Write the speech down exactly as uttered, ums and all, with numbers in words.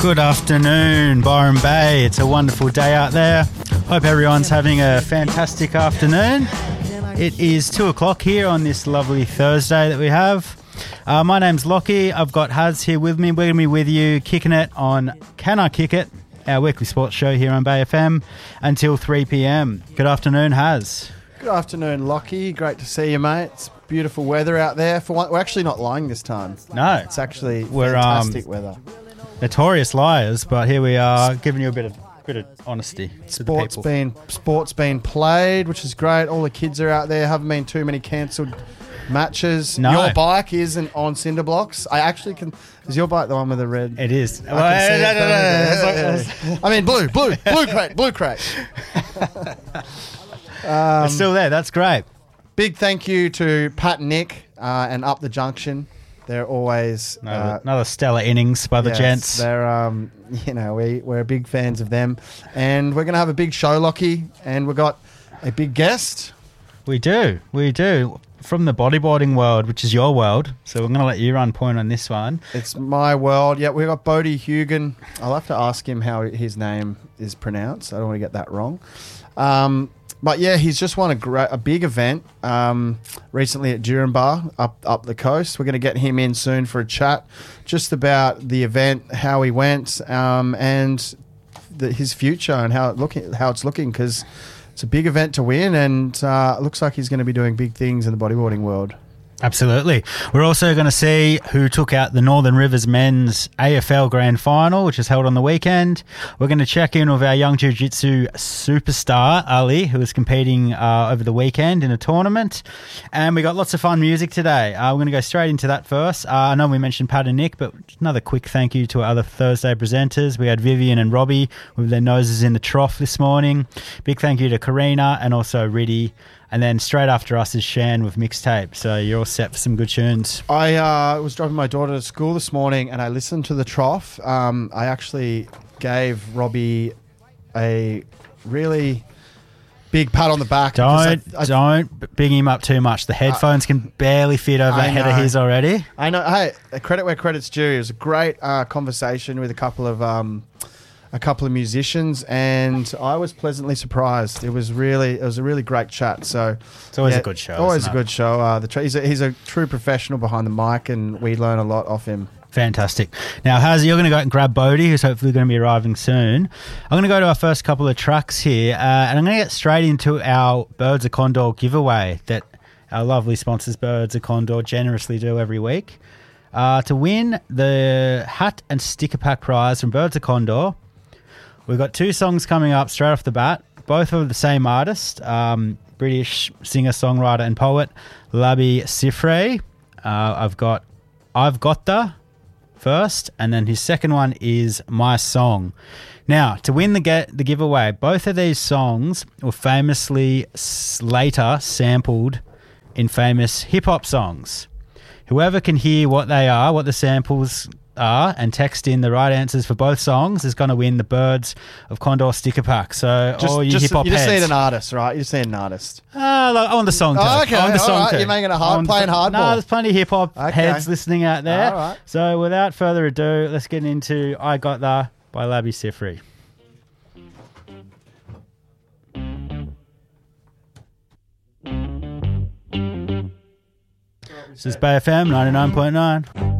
Good afternoon, Byron Bay. It's a wonderful day out there. Hope everyone's having a fantastic afternoon. It is two o'clock here on this lovely Thursday that we have. Uh, my name's Lockie. I've got Haz here with me. We're going to be with you kicking it on Can I Kick It, our weekly sports show here on Bay F M until three p.m. Good afternoon, Haz. Good afternoon, Lockie. Great to see you, mate. It's beautiful weather out there. For one, we're actually not lying this time. No. It's actually we're, fantastic um, weather. Notorious liars, but here we are giving you a bit of bit of honesty. Sports been sports been played, which is great. All the kids are out there. Haven't been too many cancelled matches. No. Your bike isn't on cinder blocks. I actually can. Is your bike the one with the red? It is. I, well, no, no, no, no, no. I mean, blue, blue, blue crate, blue crate. um, it's still there. That's great. Big thank you to Pat and Nick uh, and Up the Junction. They're always another, uh, another stellar innings by the yes, gents. They're um, you know, we we're big fans of them, and we're gonna have a big show, Lockie, and we've got a big guest. We do, we do from the bodyboarding world, which is your world. So we're gonna let you run point on this one. It's my world. Yeah, we've got Bodie Hugan. I'll have to ask him how his name is pronounced. I don't want to get that wrong. Um, But yeah, he's just won a great, a big event um, recently at Duranbar up up the coast. We're going to get him in soon for a chat, just about the event, how he went, um, and the, his future and how it looking how it's looking, because it's a big event to win, and uh, it looks like he's going to be doing big things in the bodyboarding world. Absolutely. We're also going to see who took out the Northern Rivers Men's A F L Grand Final, which is held on the weekend. We're going to check in with our young jiu-jitsu superstar, Ali, who is competing uh, over the weekend in a tournament. And we got lots of fun music today. Uh, we're going to go straight into that first. Uh, I know we mentioned Pat and Nick, but another quick thank you to our other Thursday presenters. We had Vivian and Robbie with their noses in the trough this morning. Big thank you to Karina and also Riddy. And then straight after us is Shan with Mixtape. So you're all set for some good tunes. I uh, was driving my daughter to school this morning and I listened to the trough. Um, I actually gave Robbie a really big pat on the back. Don't, I, I, don't big him up too much. The headphones uh, can barely fit over that head of his already. I know. Hey, credit where credit's due. It was a great uh, conversation with a couple of... Um, a couple of musicians, and I was pleasantly surprised. It was really, it was a really great chat. So it's always yeah, a good show. Always a good show. Uh, the tra- he's, a, he's a true professional behind the mic, and we learn a lot off him. Fantastic. Now, Haz, you're going to go and grab Bodie, who's hopefully going to be arriving soon. I'm going to go to our first couple of tracks here, uh, and I'm going to get straight into our Birds of Condor giveaway that our lovely sponsors, Birds of Condor, generously do every week. Uh, to win the hat and sticker pack prize from Birds of Condor, we've got two songs coming up straight off the bat, both of the same artist, um, British singer-songwriter and poet, Labi Siffre. Uh, I've got I've Got The first, and then his second one is My Song. Now, to win the get the giveaway, both of these songs were famously later sampled in famous hip-hop songs. Whoever can hear what they are, what the samples are, and text in the right answers for both songs is going to win the Birds of Condor sticker pack. So just, all you just, hip hop you just heads. need an artist, right? You just need an artist. Ah, uh, I want the song. Oh, okay, I want the all song right. too. You're making it hard, playing hardball. No, there's plenty of hip hop okay. heads listening out there. All right. So without further ado, let's get into I Got That by Labi Siffre. This is Bay F M ninety-nine point nine.